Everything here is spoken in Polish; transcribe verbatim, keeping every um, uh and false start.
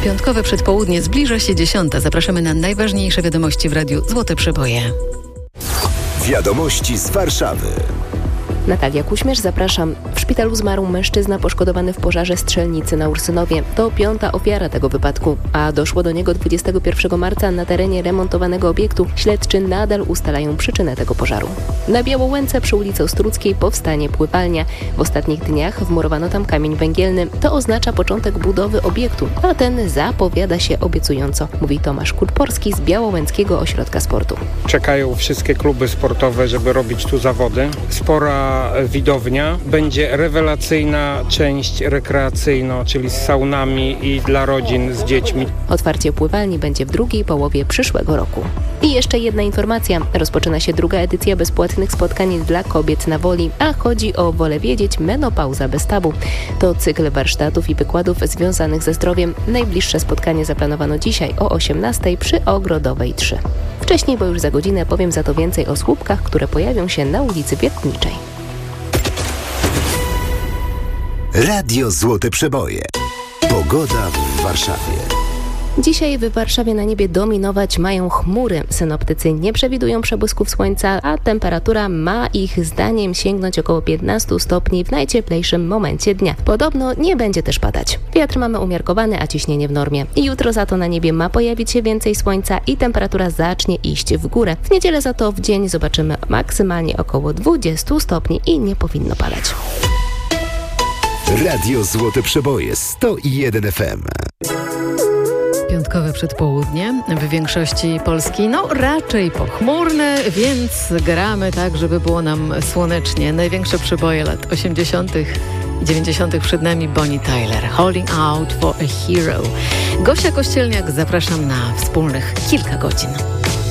Piątkowe przedpołudnie, zbliża się dziesiąta. Zapraszamy na najważniejsze wiadomości w Radiu Złote Przeboje. Wiadomości z Warszawy. Natalia Kuśmierz, zapraszam. W szpitalu zmarł mężczyzna poszkodowany w pożarze strzelnicy na Ursynowie. To piąta ofiara tego wypadku, a doszło do niego dwudziestego pierwszego marca na terenie remontowanego obiektu. Śledczy nadal ustalają przyczynę tego pożaru. Na Białołęce przy ulicy Ostruckiej powstanie pływalnia. W ostatnich dniach wmurowano tam kamień węgielny. To oznacza początek budowy obiektu, a ten zapowiada się obiecująco, mówi Tomasz Kurporski z Białołęckiego Ośrodka Sportu. Czekają wszystkie kluby sportowe, żeby robić tu zawody. Spora widownia. Będzie rewelacyjna część rekreacyjna, czyli z saunami i dla rodzin z dziećmi. Otwarcie pływalni będzie w drugiej połowie przyszłego roku. I jeszcze jedna informacja. Rozpoczyna się druga edycja bezpłatnych spotkań dla kobiet na Woli, a chodzi o Wolę wiedzieć, menopauza bez tabu. To cykl warsztatów i wykładów związanych ze zdrowiem. Najbliższe spotkanie zaplanowano dzisiaj o osiemnastej przy Ogrodowej trzy. Wcześniej, bo już za godzinę, powiem za to więcej o słupkach, które pojawią się na ulicy Wiertniczej. Radio Złote Przeboje. Pogoda w Warszawie. Dzisiaj w Warszawie na niebie dominować mają chmury. Synoptycy nie przewidują przebłysków słońca, a temperatura ma ich zdaniem sięgnąć około piętnaście stopni w najcieplejszym momencie dnia. Podobno nie będzie też padać. Wiatr mamy umiarkowany, a ciśnienie w normie. I jutro za to na niebie ma pojawić się więcej słońca i temperatura zacznie iść w górę. W niedzielę za to w dzień zobaczymy maksymalnie około dwadzieścia stopni i nie powinno padać. Radio Złote Przeboje sto jeden F M. Piątkowe przedpołudnie w większości Polski, no raczej pochmurne, więc gramy tak, żeby było nam słonecznie. Największe przeboje lat osiemdziesiątych i dziewięćdziesiątych przed nami Bonnie Tyler. Holding out for a hero. Gosia Kościelniak, zapraszam na wspólnych kilka godzin.